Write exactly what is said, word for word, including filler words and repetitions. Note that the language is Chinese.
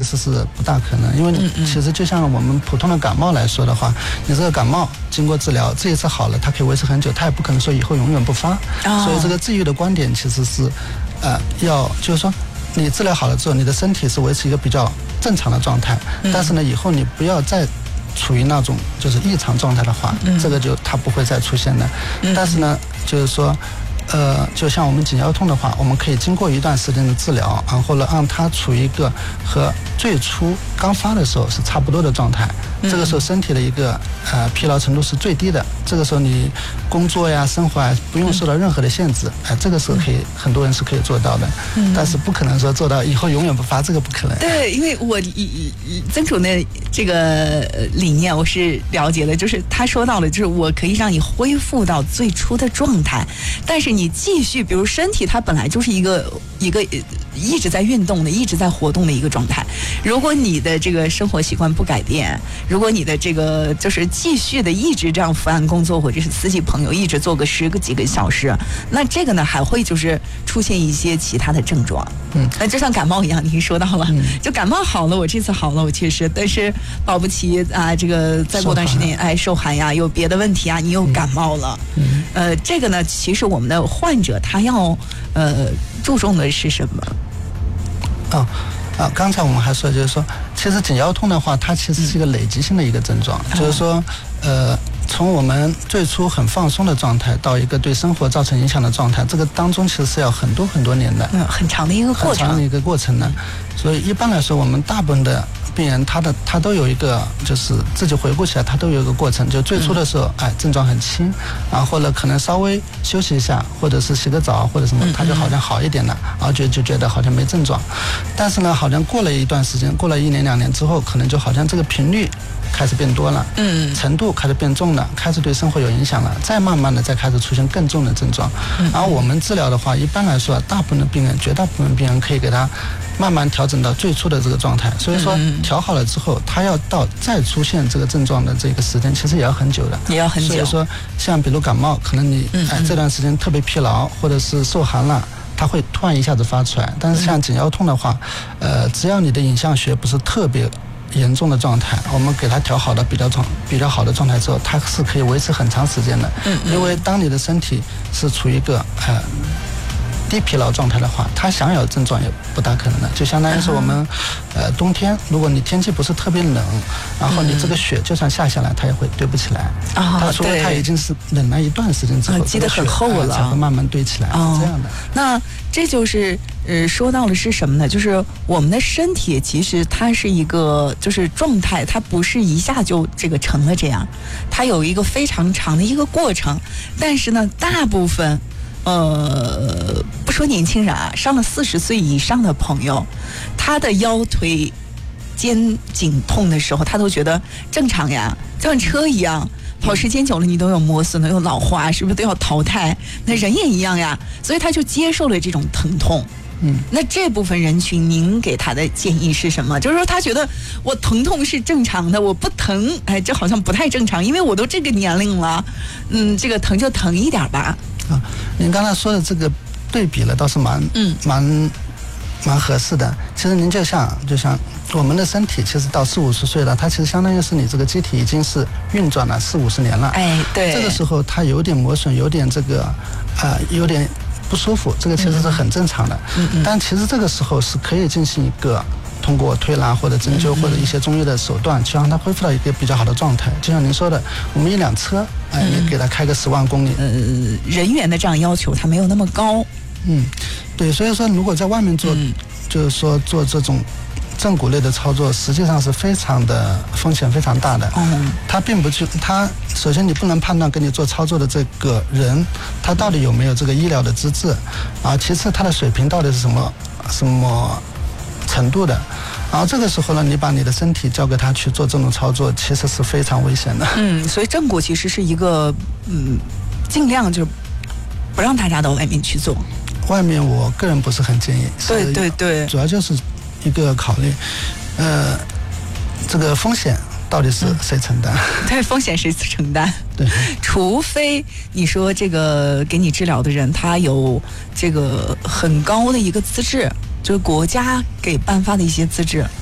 实是不大可能，因为你其实就像我们普通的感冒来说的话，你这个感冒经过治疗，这一次好了，它可以维持很久，它也不可能说以后永远不发。哦、所以这个治愈的观点其实是，呃，要就是说，你治疗好了之后，你的身体是维持一个比较正常的状态，嗯、但是呢，以后你不要再处于那种就是异常状态的话，嗯、这个就它不会再出现的。嗯、但是呢，就是说。呃，就像我们颈腰痛的话，我们可以经过一段时间的治疗，然后呢，让它处于一个和最初刚发的时候是差不多的状态。这个时候身体的一个呃疲劳程度是最低的，这个时候你工作呀、生活啊不用受到任何的限制，哎、呃，这个时候可以很多人是可以做到的，嗯、但是不可能说做到以后永远不发，这个不可能。 对，因为我曾主的这个理念我是了解的，就是他说到了，就是我可以让你恢复到最初的状态，但是你继续，比如身体它本来就是一个一个一直在运动的、一直在活动的一个状态。如果你的这个生活习惯不改变，如果你的这个就是继续的一直这样伏案工作，或者是司机朋友一直做个十个几个小时，那这个呢还会就是出现一些其他的症状。嗯，那就像感冒一样，您说到了，嗯、就感冒好了，我这次好了，我确实，但是保不齐啊，这个再过段时间，哎，受寒呀，有别的问题啊，你又感冒了。嗯，呃，这个呢，其实我们的患者他要呃注重的是什么？ 哦。啊，刚才我们还说，就是说，其实颈腰痛的话，它其实是一个累积性的一个症状，嗯、就是说，呃，从我们最初很放松的状态到一个对生活造成影响的状态，这个当中其实是要很多很多年的， 嗯，很长的一个过程， 很长的一个过程的。所以一般来说，我们大部分的病人，他的他都有一个，就是自己回顾起来，他都有一个过程。就最初的时候，嗯、哎，症状很轻，然后呢，可能稍微休息一下，或者是洗个澡或者什么，他就好像好一点了，然后就就觉得好像没症状。但是呢，好像过了一段时间，过了一年两年之后，可能就好像这个频率开始变多了，嗯，程度开始变重了，开始对生活有影响了，再慢慢的再开始出现更重的症状。嗯、然后我们治疗的话，一般来说，大部分的病人，绝大部分病人可以给他慢慢调整到最初的这个状态。所以说，调好了之后，他要到再出现这个症状的这个时间，其实也要很久的， 也要很久。 所以说，像比如感冒，可能你哎这段时间特别疲劳，或者是受寒了。它会突然一下子发出来，但是像颈腰痛的话，呃，只要你的影像学不是特别严重的状态，我们给它调好的比较状比较好的状态之后，它是可以维持很长时间的。嗯，因为当你的身体是处于一个呃低疲劳状态的话，它想有症状也不大可能的。就相当于是我们呃冬天，如果你天气不是特别冷，然后你这个雪就算下下来，它也会堆不起来。啊、它除了它已经是冷了一段时间之后， 积得很厚了， 才会慢慢堆起来，哦、是这样的。 那这就是呃说到的是什么呢？就是我们的身体其实它是一个就是状态，它不是一下就这个成了这样，它有一个非常长的一个过程。但是呢，大部分。呃，不说年轻人啊，上了四十岁以上的朋友，他的腰腿、肩颈痛的时候，他都觉得正常呀，就像车一样，跑时间久了，你都有磨损，都有老化，是不是都要淘汰？那人也一样呀，所以他就接受了这种疼痛。嗯，那这部分人群，您给他的建议是什么？就是说，他觉得我疼痛是正常的，我不疼，哎，这好像不太正常，因为我都这个年龄了，嗯，这个疼就疼一点吧。 啊，您刚才说的这个对比了，倒是蛮嗯蛮蛮合适的。其实您就像就像我们的身体，其实到四五十岁了，它其实相当于是你这个机体已经是运转了四五十年了。哎，对。这个时候它有点磨损，有点这个呃有点不舒服，这个其实是很正常的。嗯嗯。但其实这个时候是可以进行一个。通过推拿或者针灸或者一些中医的手段，去让它恢复到一个比较好的状态。就像您说的，我们一辆车，哎，你给它开个十万公里， 呃，人员的这样要求它没有那么高。 嗯，对，所以说如果在外面做，嗯、就是说做这种正骨类的操作，实际上是非常的风险非常大的。嗯，它并不去，它首先你不能判断给你做操作的这个人，他到底有没有这个医疗的资质，啊，其次他的水平到底是什么什么。程度的，然后这个时候呢，你把你的身体交给他去做这种操作，其实是非常危险的。 嗯，所以正骨其实是一个，嗯，尽量就不让大家到外面去做。 外面我个人不是很建议。 对对对。 主要就是一个考虑，呃，这个风险到底是谁承担？ 嗯、对，风险谁承担？ 对， 除非你说这个给你治疗的人他有这个很高的一个资质。就是国家给颁发的一些资质，